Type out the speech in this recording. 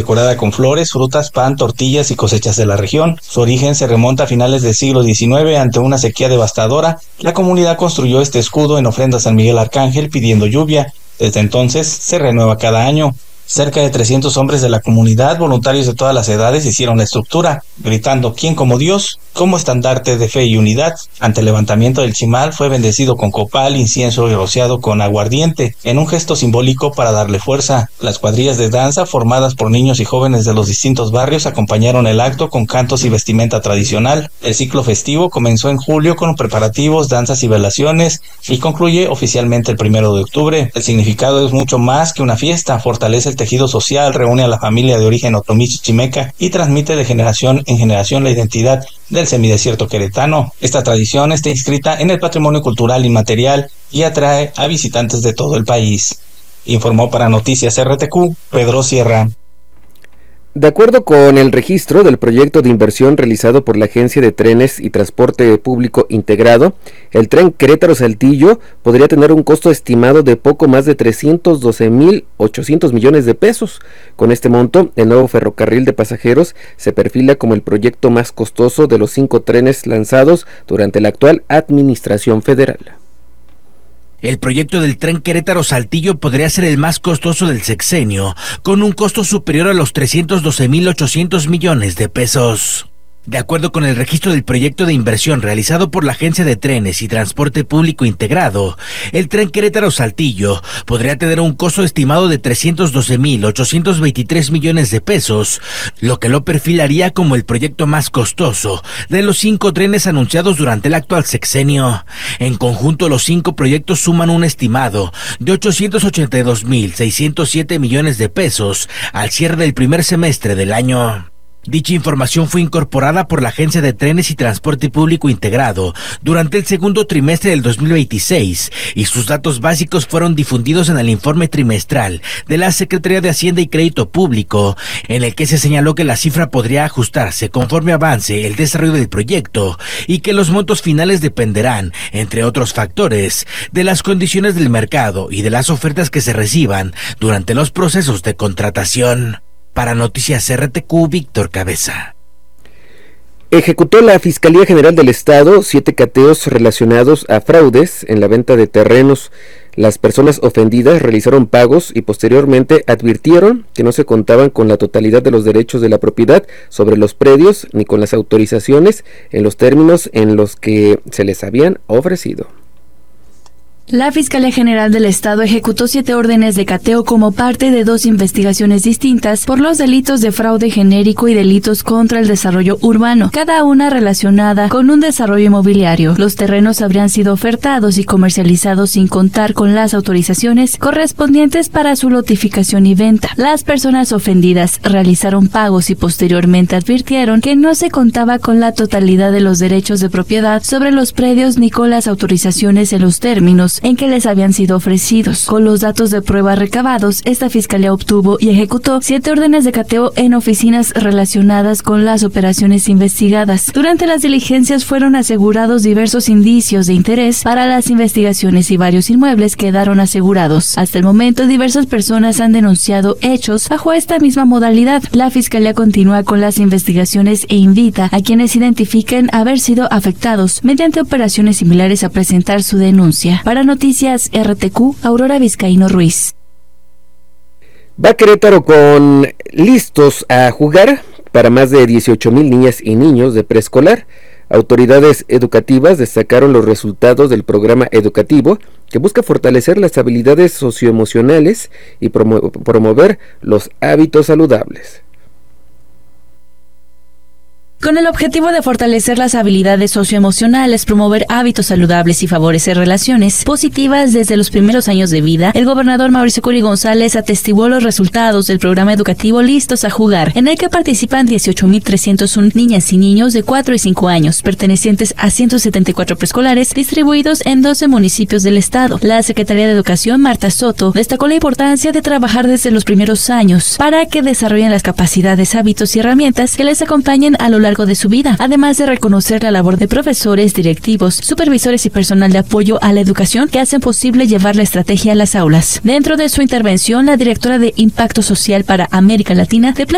decorada con flores, frutas, pan, tortillas y cosechas de la región. Su origen se remonta a finales del siglo XIX. Ante una sequía devastadora, la comunidad construyó este escudo en ofrenda a San Miguel Arcángel pidiendo lluvia. Desde entonces se renueva cada año. Cerca de 300 hombres de la comunidad, voluntarios de todas las edades, hicieron la estructura, gritando "¿Quién como Dios?", como estandarte de fe y unidad. Ante el levantamiento del chimal fue bendecido con copal, incienso y rociado con aguardiente, en un gesto simbólico para darle fuerza. Las cuadrillas de danza, formadas por niños y jóvenes de los distintos barrios, acompañaron el acto con cantos y vestimenta tradicional. El ciclo festivo comenzó en julio con preparativos, danzas y velaciones, y concluye oficialmente el 1 de octubre. El significado es mucho más que una fiesta, fortalece el tejido social, reúne a la familia de origen otomí chichimeca y transmite de generación en generación la identidad del semidesierto queretano. Esta tradición está inscrita en el patrimonio cultural inmaterial y atrae a visitantes de todo el país. Informó para Noticias RTQ, Pedro Sierra. De acuerdo con el registro del proyecto de inversión realizado por la Agencia de Trenes y Transporte Público Integrado, el tren Querétaro-Saltillo podría tener un costo estimado de poco más de 312,800 millones de pesos. Con este monto, el nuevo ferrocarril de pasajeros se perfila como el proyecto más costoso de los 5 trenes lanzados durante la actual administración federal. El proyecto del tren Querétaro-Saltillo podría ser el más costoso del sexenio, con un costo superior a los 312,800 millones de pesos. De acuerdo con el registro del proyecto de inversión realizado por la Agencia de Trenes y Transporte Público Integrado, el tren Querétaro-Saltillo podría tener un costo estimado de 312,823 millones de pesos, lo que lo perfilaría como el proyecto más costoso de los 5 trenes anunciados durante el actual sexenio. En conjunto, los 5 proyectos suman un estimado de 882,607 millones de pesos al cierre del primer semestre del año. Dicha información fue incorporada por la Agencia de Trenes y Transporte Público Integrado durante el segundo trimestre del 2026 y sus datos básicos fueron difundidos en el informe trimestral de la Secretaría de Hacienda y Crédito Público, en el que se señaló que la cifra podría ajustarse conforme avance el desarrollo del proyecto y que los montos finales dependerán, entre otros factores, de las condiciones del mercado y de las ofertas que se reciban durante los procesos de contratación. Para Noticias RTQ, Víctor Cabeza. Ejecutó la Fiscalía General del Estado 7 cateos relacionados a fraudes en la venta de terrenos. Las personas ofendidas realizaron pagos y posteriormente advirtieron que no se contaban con la totalidad de los derechos de la propiedad sobre los predios ni con las autorizaciones en los términos en los que se les habían ofrecido. La Fiscalía General del Estado ejecutó 7 órdenes de cateo como parte de 2 investigaciones distintas por los delitos de fraude genérico y delitos contra el desarrollo urbano, cada una relacionada con un desarrollo inmobiliario. Los terrenos habrían sido ofertados y comercializados sin contar con las autorizaciones correspondientes para su lotificación y venta. Las personas ofendidas realizaron pagos y posteriormente advirtieron que no se contaba con la totalidad de los derechos de propiedad sobre los predios ni con las autorizaciones en los términos en que les habían sido ofrecidos. Con los datos de prueba recabados, esta fiscalía obtuvo y ejecutó 7 órdenes de cateo en oficinas relacionadas con las operaciones investigadas. Durante las diligencias fueron asegurados diversos indicios de interés para las investigaciones y varios inmuebles quedaron asegurados. Hasta el momento, diversas personas han denunciado hechos bajo esta misma modalidad. La fiscalía continúa con las investigaciones e invita a quienes identifiquen haber sido afectados mediante operaciones similares a presentar su denuncia. Para Noticias RTQ, Aurora Vizcaíno Ruiz. Va Querétaro con listos a jugar para más de 18,000 niñas y niños de preescolar. Autoridades educativas destacaron los resultados del programa educativo que busca fortalecer las habilidades socioemocionales y promover los hábitos saludables. Con el objetivo de fortalecer las habilidades socioemocionales, promover hábitos saludables y favorecer relaciones positivas desde los primeros años de vida, el gobernador Mauricio Curi González atestiguó los resultados del programa educativo Listos a Jugar, en el que participan 18,301 niñas y niños de 4 y 5 años, pertenecientes a 174 preescolares distribuidos en 12 municipios del estado. La Secretaría de Educación, Marta Soto, destacó la importancia de trabajar desde los primeros años para que desarrollen las capacidades, hábitos y herramientas que les acompañen a lo largo de su vida, además de reconocer la labor de profesores, directivos, supervisores y personal de apoyo a la educación que hacen posible llevar la estrategia a las aulas. Dentro de su intervención, la directora de Impacto Social para América Latina de